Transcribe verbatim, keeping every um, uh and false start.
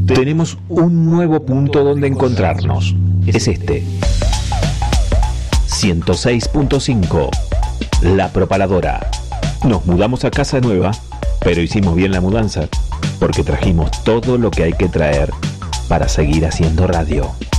tenemos un nuevo punto donde encontrarnos. Es este. ciento seis punto cinco. La Propaladora. Nos mudamos a casa nueva, pero hicimos bien la mudanza, porque trajimos todo lo que hay que traer para seguir haciendo radio.